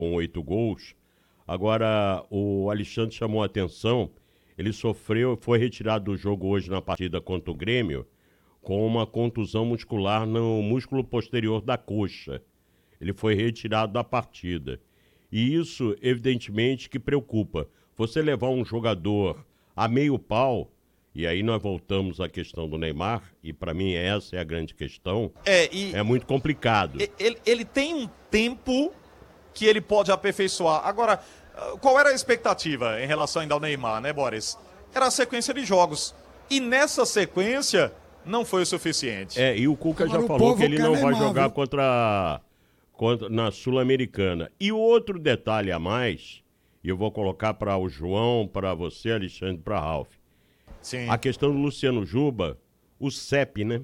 com 8 gols. Agora, o Alexandre chamou a atenção, ele foi retirado do jogo hoje na partida contra o Grêmio, com uma contusão muscular no músculo posterior da coxa. Ele foi retirado da partida. E isso, evidentemente, que preocupa. Você levar um jogador a meio pau, e aí nós voltamos à questão do Neymar, e para mim essa é a grande questão, é muito complicado. Ele tem um tempo que ele pode aperfeiçoar. Agora, qual era a expectativa em relação ainda ao Neymar, né, Boris? Era a sequência de jogos. E nessa sequência, não foi o suficiente. E o Cuca já falou que ele não vai jogar contra na Sul-Americana. E outro detalhe a mais, e eu vou colocar para o João, para você, Alexandre, para Ralf. Sim. A questão do Luciano Juba, o CEP, né?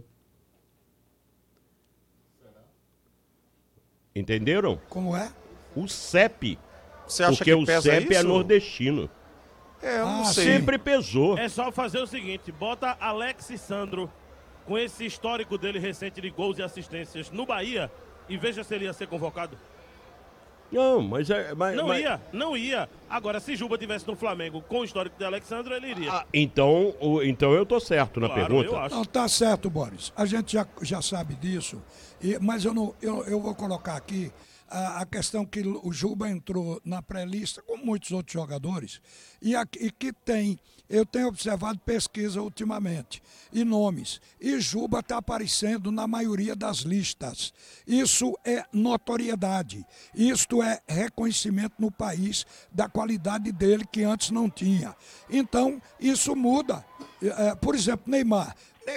Entenderam? Como é? O CEP. Você acha porque que pesa o CEP isso? é nordestino. Eu não sei. Sempre pesou. É só fazer o seguinte, bota Alex Sandro, com esse histórico dele recente de gols e assistências no Bahia, e veja se ele ia ser convocado. Não, mas... Não ia. Agora, se Juba tivesse no Flamengo com o histórico de Alexandre, ele iria. Então eu tô certo na pergunta. Eu acho. Não, tá certo, Boris. A gente já sabe disso, mas eu vou colocar aqui a questão que o Juba entrou na pré-lista, como muitos outros jogadores, e que eu tenho observado pesquisa ultimamente, e nomes, e Juba está aparecendo na maioria das listas. Isso é notoriedade, isto é reconhecimento no país da qualidade dele que antes não tinha. Então, isso muda. Por exemplo, Neymar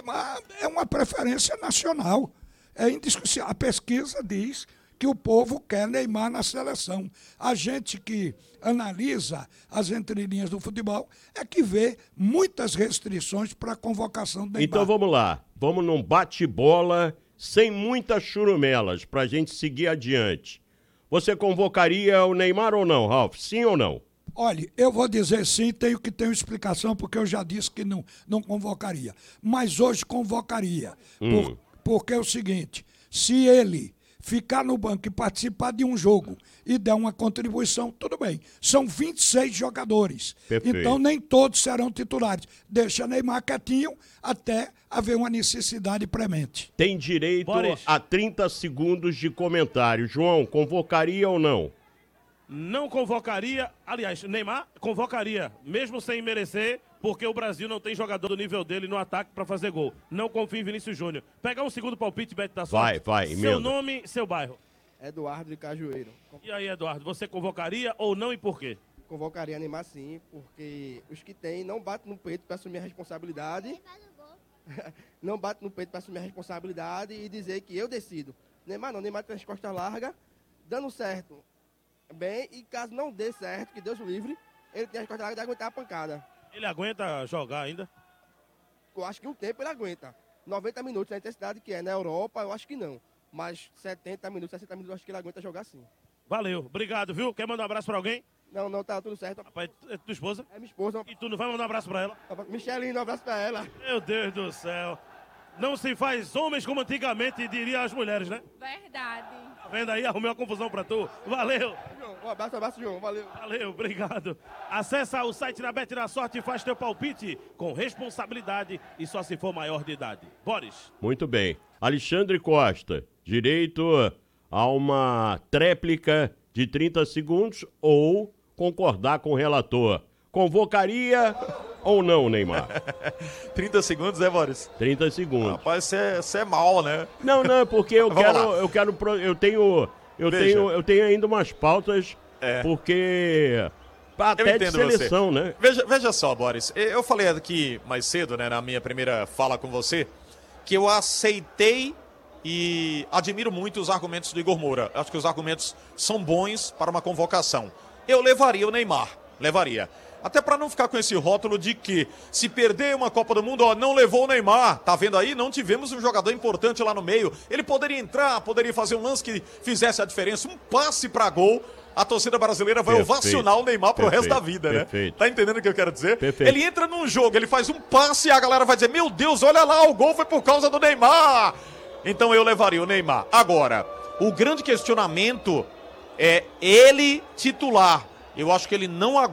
é uma preferência nacional, é indiscutível. A pesquisa diz que o povo quer Neymar na seleção. A gente que analisa as entrelinhas do futebol é que vê muitas restrições para a convocação do Neymar. Então vamos lá, vamos num bate-bola sem muitas churumelas para a gente seguir adiante. Você convocaria o Neymar ou não, Ralf? Sim ou não? Olha, eu vou dizer sim, tenho que ter uma explicação, porque eu já disse que não convocaria. Mas hoje convocaria. Porque é o seguinte, se ele ficar no banco e participar de um jogo e der uma contribuição, tudo bem. São 26 jogadores. Perfeito. Então nem todos serão titulares. Deixa Neymar quietinho até haver uma necessidade premente. Tem direito a 30 segundos de comentário. João, convocaria ou não? Não convocaria, aliás, Neymar convocaria, mesmo sem merecer, porque o Brasil não tem jogador do nível dele no ataque para fazer gol. Não confio em Vinícius Júnior. Pegar um segundo palpite, Beto da Sorte. Vai, Seu emenda. nome, seu bairro. Eduardo de Cajueiro. E aí, Eduardo, você convocaria ou não e por quê? Convocaria Neymar sim, porque os que tem não batem no peito para assumir a responsabilidade. Não batem no peito para assumir a responsabilidade e dizer que eu decido. Neymar não, Neymar tem as costas largas, dando certo. Bem, e caso não dê certo, que Deus o livre, ele tem as costas largas de aguentar a pancada. Ele aguenta jogar ainda? Eu acho que um tempo ele aguenta. 90 minutos na intensidade que é na Europa, eu acho que não. Mas 70 minutos, 60 minutos, eu acho que ele aguenta jogar sim. Valeu, obrigado, viu? Quer mandar um abraço pra alguém? Não, tá tudo certo. Rapaz, é tua esposa? É minha esposa. E tu não vai mandar um abraço pra ela? Micheline, um abraço pra ela. Meu Deus do céu. Não se faz homens como antigamente diriam as mulheres, né? Verdade. Tá vendo aí? Arrumei uma confusão pra tu. Valeu. Um abraço, João. Valeu. Valeu, obrigado. Acessa o site da Bet na Sorte e faz teu palpite com responsabilidade e só se for maior de idade. Boris. Muito bem. Alexandre Costa, direito a uma tréplica de 30 segundos ou concordar com o relator. Convocaria ou não, Neymar? 30 segundos, né, Boris? 30 segundos. Rapaz, você é mal, né? Não, porque eu tenho ainda umas pautas, porque até de seleção, você. Né? Veja só, Boris, eu falei aqui mais cedo, né, na minha primeira fala com você, que eu aceitei e admiro muito os argumentos do Igor Moura. Acho que os argumentos são bons para uma convocação. Eu levaria o Neymar, levaria. Até para não ficar com esse rótulo de que se perder uma Copa do Mundo, não levou o Neymar. Tá vendo aí? Não tivemos um jogador importante lá no meio. Ele poderia entrar, poderia fazer um lance que fizesse a diferença, um passe para gol. A torcida brasileira vai ovacionar o Neymar pro resto da vida, né? Tá entendendo o que eu quero dizer? Ele entra num jogo, ele faz um passe e a galera vai dizer, meu Deus, olha lá, o gol foi por causa do Neymar. Então eu levaria o Neymar. Agora, o grande questionamento É ele titular. Eu acho que ele não